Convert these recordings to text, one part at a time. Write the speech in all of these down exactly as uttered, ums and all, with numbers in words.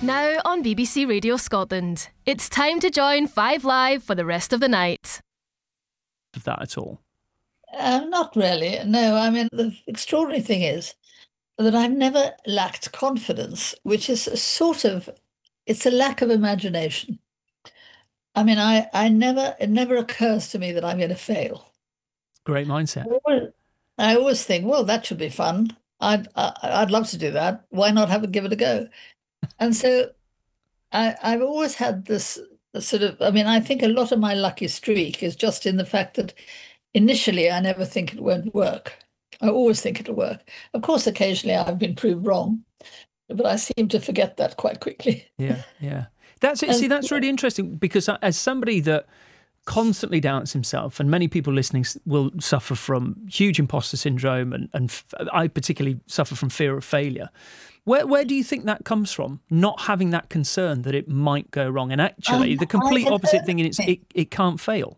Now on B B C Radio Scotland, it's time to join Five Live for the rest of the night. Of that at all? Uh, not really, no. I mean, the extraordinary thing is that I've never lacked confidence, which is a sort of, it's a lack of imagination. I mean, I, I never, it never occurs to me that I'm going to fail. Great mindset. I always think, well, that should be fun. I'd, I, I'd love to do that. Why not have it, give it a go? And so I, I've always had this sort of, I mean, I think a lot of my lucky streak is just in the fact that initially I never think it won't work. I always think it'll work. Of course, occasionally I've been proved wrong, but I seem to forget that quite quickly. Yeah, yeah. That's it. See, that's really interesting because as somebody that constantly doubts himself, and many people listening will suffer from huge imposter syndrome, and, and I particularly suffer from fear of failure. Where where do you think that comes from? Not having that concern that it might go wrong, and actually um, the complete opposite thing, and it's it, it can't fail.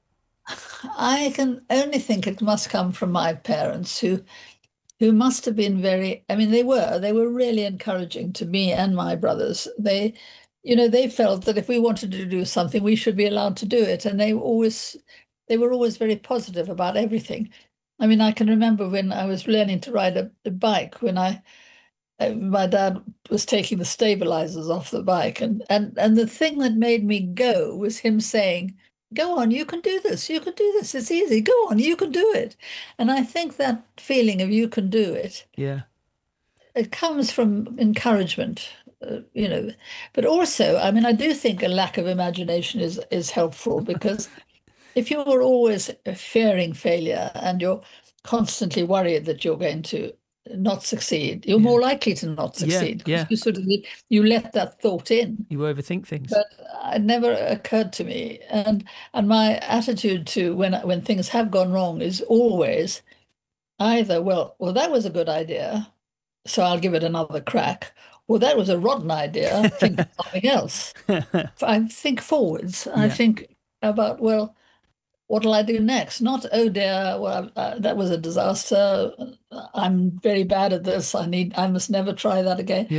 I can only think it must come from my parents, who who must have been very, I mean, they were, they were really encouraging to me and my brothers. They, you know, they felt that if we wanted to do something, we should be allowed to do it. And they always, they were always very positive about everything. I mean, I can remember when I was learning to ride a, a bike, when I, my dad was taking the stabilizers off the bike. And, and, and the thing that made me go was him saying, go on, you can do this, you can do this, it's easy, go on, you can do it. And I think that feeling of you can do it, yeah, it comes from encouragement. Uh, you know, but also, I mean, I do think a lack of imagination is is helpful, because if you're always fearing failure and you're constantly worried that you're going to not succeed, you're yeah. more likely to not succeed. Yeah, yeah. You sort of you let that thought in. You overthink things. But it never occurred to me, and and my attitude to when when things have gone wrong is always either well, well that was a good idea, so I'll give it another crack. Well, that was a rotten idea. Think of something else. I think forwards. Yeah. I think about, well, what'll I do next? Not, oh dear, well, uh, that was a disaster. I'm very bad at this. I need. I must never try that again. Yeah.